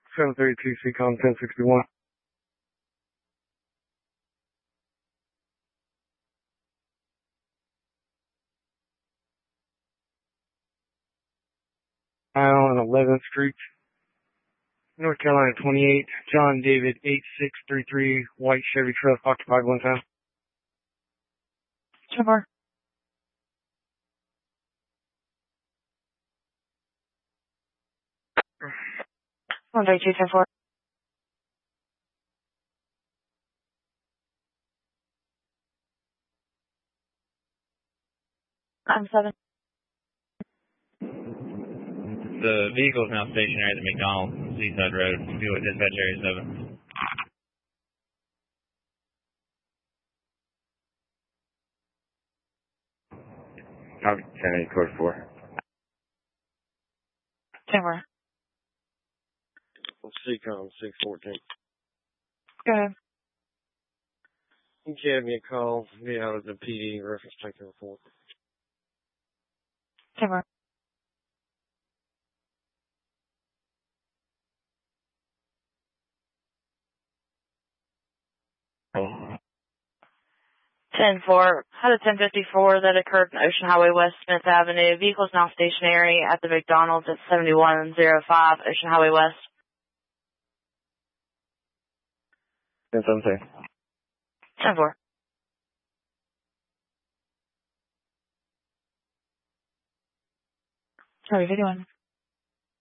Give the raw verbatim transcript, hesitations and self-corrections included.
seven thirty-two C COM ten sixty-one. Mile and eleventh Street, North Carolina twenty-eight, John David eight six three three, white Chevy truck, occupied one time. Trevor. one three two ten four. I'm seven. The vehicle is now stationary at the McDonald's, Seaside Road, Buick Dispatch Area seven. Copy, ten eight, code four. Trevor. C COM six fourteen. Go ahead. You gave me a call. Yeah, I was a P D reference taking report. Trevor. ten four. Had a ten fifty-four that occurred in Ocean Highway West, Smith Avenue. Vehicle is now stationary at the McDonald's at seventy-one oh five Ocean Highway West. ten seventeen. ten four. Sorry, fifty-one.